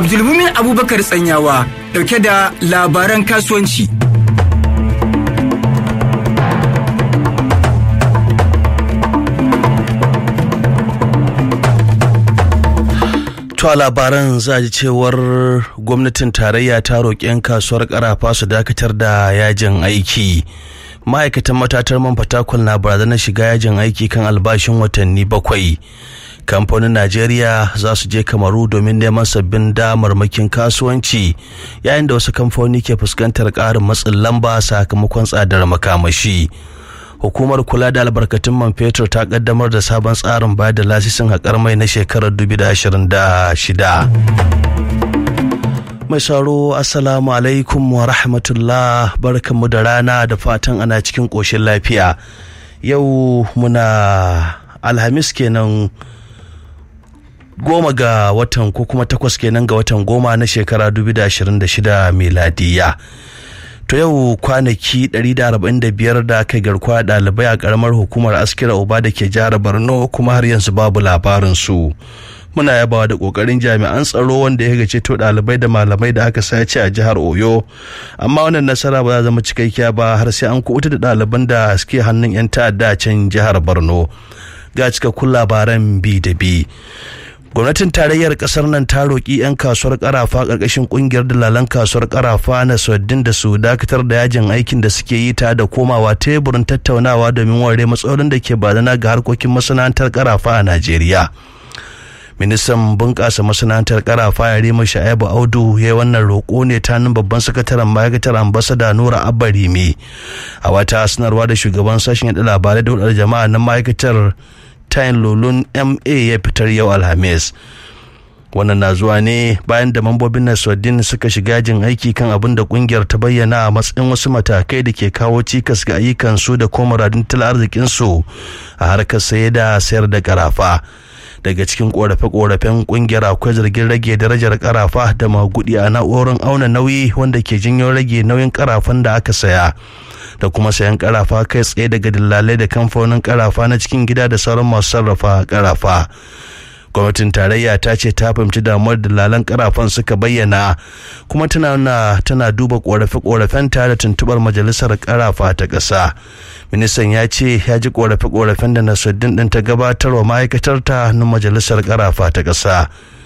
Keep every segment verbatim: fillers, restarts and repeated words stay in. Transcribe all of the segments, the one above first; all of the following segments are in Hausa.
Abdulmumin Abubakar Tsanyawa dauke da labaran kasuwanci. To a labaran za ji cewar gwamnatin tarayya ta roƙi 'yan kasuwar ƙarafa su dakatar da yajin aiki. Ma'aikatan matatar man Fatakwal na barazanar shiga yajin aiki kan albashin watanni bakwai. Kamfanin Najeriya za su je Kamaru domin neman sabbin damarmakin kasuwanci yayin da wasu kamfanoni ke fuskantar ƙarin matsin lamba sakamakon tsadar makamashi. Hukumar kula da albarkatun man fetur ta kaddamar da sabon tsarin bayar da lasisin haƙar mai na shekarar dubu da ashirin da shida. Mai sauro assalamu alaikum wa rahmatullah, barkanmu da rana da fatan ana cikin ƙoshin lafiya. Yau muna Alhamis kenan goma ga watan ko kuma takwas kenan ga watan goma na shekara dubu da ashirin da shida miladiya. To yau kwanaki ɗari da arba'in da biyar da aka garkuwa ɗalibai a ƙaramar hukumar Askira Uba da ke jihar Borno kuma har yanzu babu labarin su. Muna yabawa da ƙoƙarin jami'an tsaro wanda ya gace to ɗalibai da malamai da aka sace a jihar Oyo, amma wannan nasara ba za zama cikakkiya ba har sai an kuɓuta da ɗaliban da suke hannun 'yan ta'adda a can jihar Borno. Ga cikakkun labaran bi da bi. Gwamnatin tarayyar kasar nan ta roƙi 'yan kasuwar ƙarafa ƙarƙashin ƙungiyar dalalan kasuwar ƙarafa na Suwaddin da su dakatar da yajin aikin da suke yi ta da komawa teburin tattaunawa domin ware matsalolin da ke barazana ga harkokin masana'antar ƙarafa a Najeriya. Ministan bunƙasa masana'antar ƙarafa Yarima Sha'ibu Audu ya yi wannan roƙo ne ta nan babban sakataren ma'aikatar ambasada Nura Abba Rimi a wata sanarwa da shugaban sashen yaɗa labarai da hulɗar jama'a na ma'aikatar Tayin Lulun M A ya fitar yau Alhamis. Wannan na zuwa ne bayan da mambobin Nasruddin suka shiga jin aiki kan abin da kungiyar ta bayyana a matsayin wasu matakai da ke kawo cikas ga ayyukansu da kuma muradun tattalin arzikinsu a harkar saye da sayar da karafa. Daga cikin korafe-korafen kungiyar akwai zargin rage darajar karafa da magudi a na'urorin auna nauyi wanda ke janyo rage nauyin karafan da aka saya, da kuma sayan karafa kai tsaye daga dillalai da kamfanonin karafa na cikin gida da sauran masu sarrafa karafa. Gwamnatin tarayya ta ce ta fahimci damuwar dillalan karafan suka bayyana kuma tana tana duba korafe-korafen ta da tuntubar majalisar karafa ta ƙasa. Ministan ya ce ya ji korafe-korafen da Nasruddin din ta gabatar wa ma'aikatar ta na majalisar karafa ta ƙasa.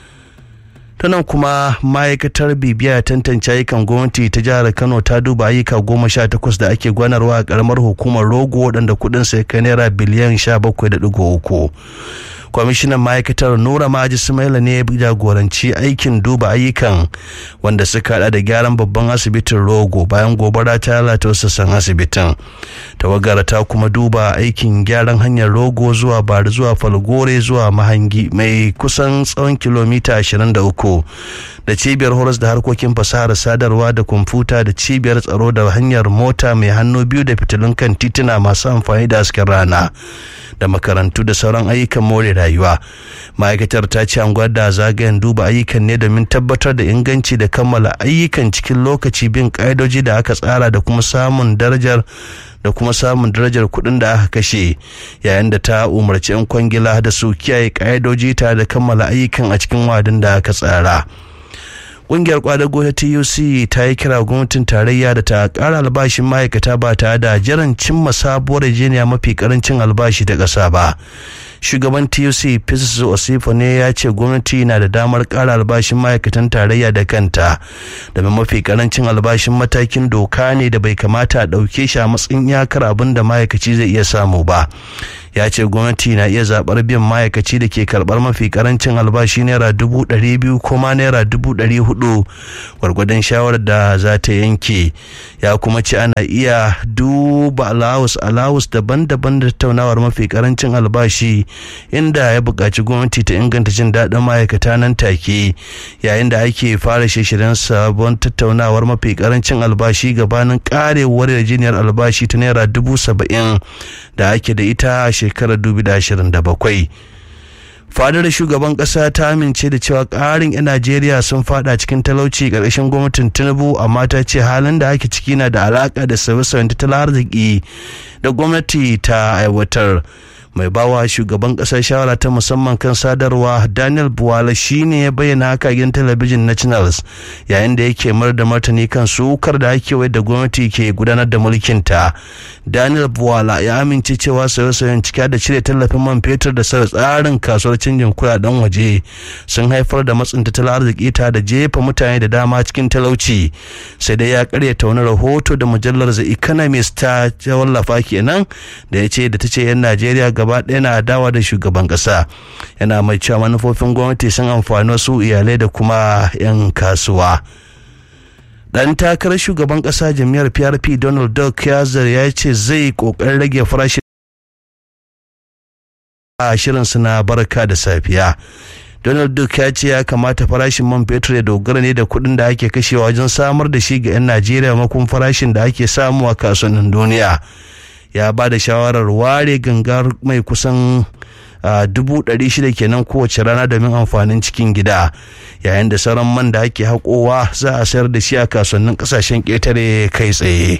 Ta nan kuma ma'aikatar bibiya tantance ayyukan gwamnati ta jihar Kano ta duba ayyuka goma sha takwas da ake gwanarwa a karamar hukumar Rogo waɗanda kuɗin sai kai naira biliyan sha bakwai da ɗigo uku. Kwamishinan ma'aikatar Nura Maji Sumaila ne ya jagoranci aikin duba ayyukan wanda suka hada da gyaran babban asibitin Rogo bayan gobara ta lalata wasu sassan asibitin. Tawagar ta kuma duba aikin gyaran hanyar Rogo zuwa Bari zuwa Falgore zuwa Mahangi mai kusan tsawon kilomita ashirin da uku, da cibiyar horas da harkokin fasahar sadarwa da kwamfuta da cibiyar tsaro da hanyar mota mai hannu biyu da fitilun kan tituna masu amfani da hasken rana da makarantu da sauran ayyukan more rayuwa. Ma'aikatar ta ce an gwada zagayen duba ayyukan ne domin tabbatar da inganci da kammala ayyukan cikin lokaci bin ƙa'idoji da aka tsara da kuma samun darajar da kuma samun darajar kuɗin da aka kashe, yayin da ta umarci 'yan kwangila da su kiyaye ƙa'idoji tare da kammala ayyukan a cikin wadin da aka tsara. Ƙungiyar kwadago ta T U C ta yi kira gwamnatin tarayya da ta ƙara albashin ma'aikata ba tare da jiran cimma sabuwar yarjejeniya mafi ƙarancin albashi da ƙasa ba. Shugaban T U C Festus Osifo ne ya ce gwamnati na da damar ƙara albashin ma'aikatan tarayya da kanta, domin mafi ƙarancin albashin matakin doka ne da bai kamata a ɗauke shi a matsayin iyakar abin da ma'aikaci zai iya samu ba. Ya ce gwamnati na iya zaɓar biyan ma'aikaci da ke karɓar mafi ƙarancin albashi naira dubu ɗari biyu ko ma naira dubu ɗari hudu gwargwadon shawarar da za ta yanke. Ya kuma ce ana iya duba alawus alawus daban-daban da tattaunawar mafi ƙarancin albashi, inda ya buƙaci gwamnati ta inganta jin daɗin ma'aikata nan take, yayin da ake fara shirye-shiryen sabon tattaunawar mafi ƙarancin albashi gabanin ƙarewar yarjejeniyar albashi ta naira dubu saba'in da ake da ita a shekarar dubu da ashirin da bakwai. Fadar shugaban kasa ta amince da cewa ƙarin 'yan Najeriya sun fada cikin talauci ƙarƙashin gwamnatin Tinubu, amma ta ce halin da ake ciki na da alaƙa da sauye-sauyen tattalin arziki da gwamnati ta aiwatar. mai bawa shugaban ƙasar shawara ta musamman kan sadarwa Daniel Buwala shine ya bayyana haka gidan talabijin na Channels yayin da yake mar da martani kan sukar da ake wai da gwamnati ke gudanar da mulkinta. Daniel Buwala ya amince cewa sauye-sauyen cika da cire tallafin man fetur da sauya tsarin kasuwar canjin kuɗaɗen waje sun haifar da matsin tattalin arziki ta da jefa mutane da dama cikin talauci. Sai dai ya karyata wani rahoto da mujallar The Economist ta wallafa kenan da ya ce da ta ce 'yan Najeriya gaba ɗaya na adawa da shugaban ƙasa. Yana mai cewa manufofin gwamnati sun amfani wasu iyalai da kuma 'yan kasuwa. Dan takarar shugaban ƙasa jam'iyyar P R P Donald Duck ya ce zai ƙoƙarin rage farashi a shirinsu na barka da safiya. Donald Duck ya ce ya kamata farashin man fetur ya dogara ne da kuɗin da ake kashewa wajen samar da shi ga 'yan Najeriya makon farashin da ake samu a kasuwannin duniya. Ya ba da shawarar ware gangar mai kusan dubu ɗari shida kenan kowace rana domin amfanin cikin gida, yayin da sauran man da ake haƙowa za a sayar da shi a kasuwannin ƙasashen ƙetare kai tsaye.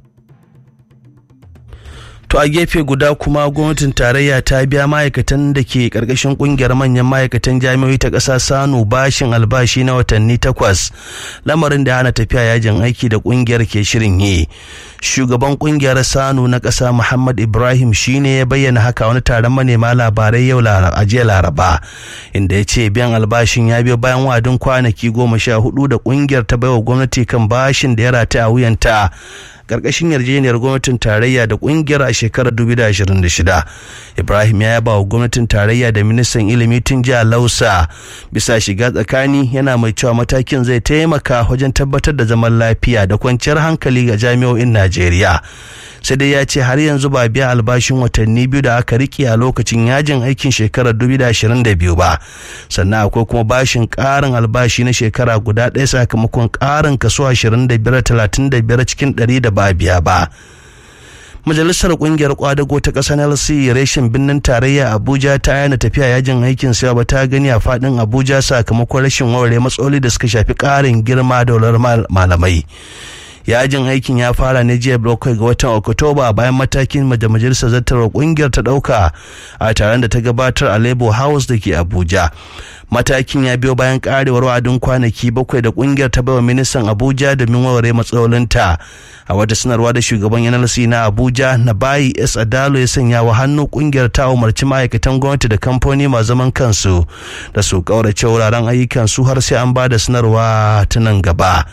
To a gefe guda kuma gwamnatin tarayya ta biya ma'aikatan da ke karkashin kungiyar manyan ma'aikatan jami'o'i ta ƙasa Sanu bashin albashi na watanni takwas, lamarin da hana tafiya yajin aiki da kungiyar ke shirin yi. Shugaban kungiyar Sanu na ƙasa Muhammad Ibrahim shine ya bayyana haka wani taron manema labarai yau a jiya Laraba, inda ya ce biyan albashin ya biyo bayan wa'adin kwanaki goma sha hudu da kungiyar ta baiwa gwamnati kan bashin da ya rataya a wuyanta karkashin yarjejeniyar gwamnatin tarayya da kungiyar a shekarar dubu biyu da ashirin da shida. Ibrahim ya yaba wa gwamnatin tarayya da ministan ilimi tun jiya Lausa bisa shiga tsakani, yana mai cewa matakin zai taimaka wajen tabbatar da zaman lafiya da kwanciyar hankali ga jami'o'in Najeriya. Sai dai ya ce har yanzu ba biya albashin watanni biyu da aka rike a lokacin yajin aikin shekarar dubu biyu da ashirin da biyu ba, sannan akwai kuma bashin ƙarin albashi na shekara guda ɗaya sakamakon ƙarin kaso ashirin da biyar talatin da biyar cikin ɗari da ba biya ba. Majalisar kungiyar kwadago ta ƙasar N L C reshen birnin tarayya Abuja ta yana tafiya yajin aikin sa ba ta gani a fadin Abuja sakamakon rashin warware matsaloli da suka shafi ƙarin girma da walwalar malamai. Yajin aikin ya fara ne jiya bakwai ga watan Oktoba bayan matakin da majalisar zartarwar kungiyar ta dauka a taron da ta gabatar a Labour House da ke Abuja. Matakin ya biyo bayan karewar wa'adin kwanaki bakwai da kungiyar ta baiwa ministan Abuja domin warware matsalolinta. A wata sanarwa da shugaban N L C na Abuja na bayi S Adalo ya sanya wa hannu, kungiyar ta umarci ma'aikatan gwamnati da kamfani masu zaman kansu da su kaurace wuraren ayyukan su har sai an ba da sanarwa ta nan gaba.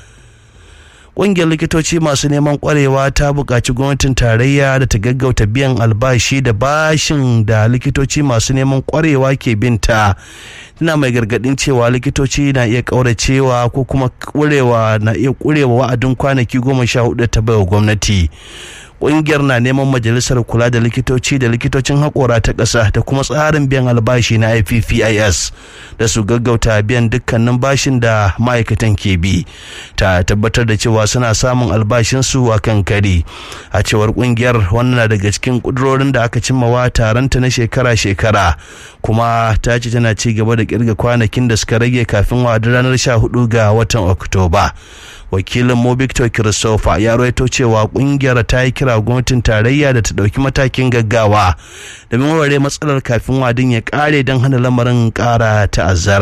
Ƙungiyar likitoci masu neman ƙwarewa ta buƙaci gwamnatin tarayya da ta gaggauta biyan albashi da bashin da likitoci masu neman ƙwarewa ke binta. Tana mai gargaɗin cewa likitoci na iya ƙauracewa ko kuma ƙurewa na iya ƙurewa wa'adin kwanaki goma sha hudu ta baiwa gwamnati. Ƙungiyar na neman majalisar kula da likitoci da likitocin haƙora ta ƙasa da kuma tsarin biyan albashi na I P P I S da su gaggauta biyan dukkanin bashin da ma'aikatan ke bi, ta tabbatar da cewa suna samun albashinsu a kan kari. A cewar ƙungiyar, wannan na daga cikin ƙudurorin da aka cimmawa taronta na shekara-shekara, kuma ta ce tana ci gaba da ƙirga kwanakin da suka rage kafin wa'adin ranar sha hudu ga watan Oktoba. Wakilin mu Victor Christopher ya rawaito cewa kungiyar ta yi kira gwamnatin tarayya da ta dauki matakin gaggawa domin warware matsalar kafin wadin ya kare don hana lamarin kara ta'azzara.